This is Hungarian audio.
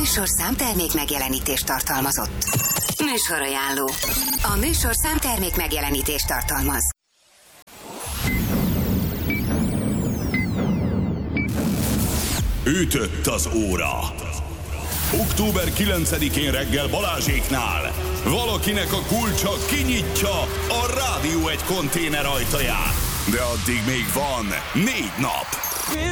műsorszám termék megjelenítést tartalmazott. Műsorajánló. A műsorszám termék megjelenítést tartalmaz. Ütött az óra. Október 9-én reggel Balázséknál valakinek a kulcsa kinyitja a Rádió 1 konténer ajtaját. De addig még van 4 nap.